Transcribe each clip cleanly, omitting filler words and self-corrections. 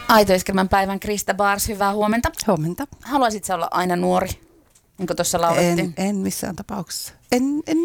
Aitoiskelmän päivän Krista Bars, hyvää huomenta. Huomenta. Haluaisit sä olla aina nuori, niin kuin tuossa laulettiin? En missään tapauksessa. En.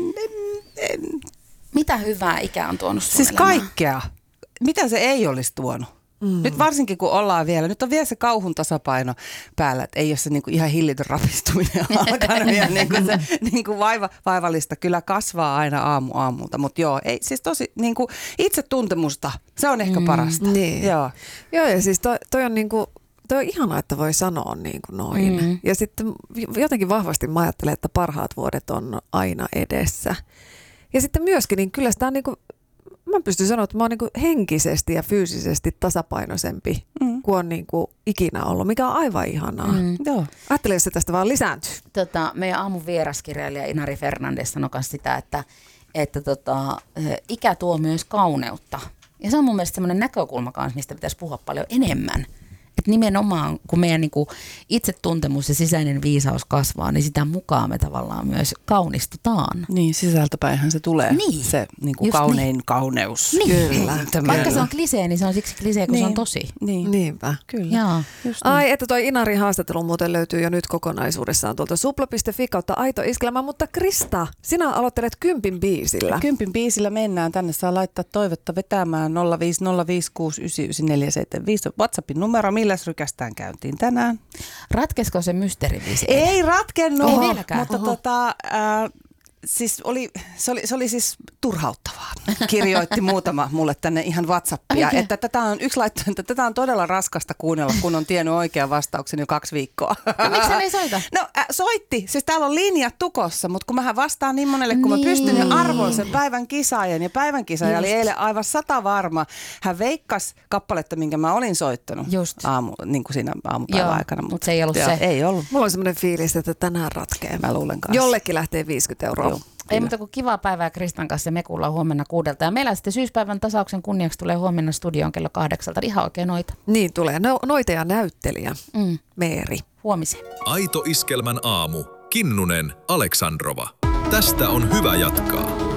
Mitä hyvää ikä on tuonut sun Siis elämään? kaikkea. Mitä se ei olisi tuonut? Nyt varsinkin kun ollaan vielä, nyt on vielä se kauhun tasapaino päällä, että ei ole se niinku ihan hillitön rapistuminen alkanut ja niinku se niinku vaivallista kyllä kasvaa aina aamulta, mutta joo, ei, siis tosi niinku itsetuntemusta, se on ehkä parasta. Niin. Joo ja siis toi on niinku, toi on ihanaa, että voi sanoa niin kuin noin. Ja sitten jotenkin vahvasti mä ajattelen, että parhaat vuodet on aina edessä. Ja sitten myöskin, niin kyllä sitä on niin kuin, mä pystyn sanoa, että mä oon niin kuin henkisesti ja fyysisesti tasapainoisempi kuin on niin kuin ikinä ollut, mikä on aivan ihanaa. Joo. Ajattelen, jos se tästä vaan lisääntyy. Meidän aamun vieraskirjailija Inari Fernandes sanoi myös sitä, että ikä tuo myös kauneutta. Ja se on mun mielestä semmoinen näkökulma kanssa, mistä pitäisi puhua paljon enemmän. Että nimenomaan, kun meidän niinku itsetuntemus ja sisäinen viisaus kasvaa, niin sitä mukaan me tavallaan myös kaunistutaan. Niin, sisältäpäinhän se tulee. Niin. Se niinku kaunein kauneus. Niin. Kyllä. Vaikka se on klisee, niin se on siksi klisee, kun se on tosi. Niin. Niinpä. Kyllä. Jaa. Ai, että toi Inarin haastattelu muuten löytyy jo nyt kokonaisuudessaan tuolta supla.fi kautta Aito Iskelmä, mutta Krista, sinä aloittelet 10 biisillä. 10 biisillä mennään. Tänne saa laittaa toivetta vetämään 050569947 WhatsAppin numero. Milläs rykästään käyntiin tänään? Ratkesko se mysteeribiisi? Ei ratkennut, Ei vieläkään. mutta siis se oli siis turhauttavaa. Kirjoitti muutama mulle tänne ihan WhatsAppia, Oikein? että tätä on yksi laitto, että tätä on todella raskasta kuunnella, kun on tiennyt oikean vastauksen jo 2 viikkoa. No, miksi hän ei soita? No soitti, siis täällä on linjat tukossa, mutta kun mähän vastaan niin monelle, kun mä pystyn ja arvon sen päivän kisaajan. Ja päivän kisaaja oli eilen aivan 100 varma. Hän veikkasi kappaletta, minkä mä olin soittanut niin kuin siinä aamupäivän aikana. Mutta se ei ollut se. Ei ollut. Mulla on semmoinen fiilis, että tänään ratkee. Mä luulen kanssa. Jollekin lähtee 50 €. Joo. Ei muuta kuin kivaa päivää Kristan kanssa, me kuullaan huomenna 6. Ja meillä sitten syyspäivän tasauksen kunniaksi tulee huomenna studioon kello 8. Ihan oikein noita. Niin tulee. Noita ja näyttelijä. Meeri. Huomiseen. Aito Iskelmän aamu. Kinnunen, Aleksandrova. Tästä on hyvä jatkaa.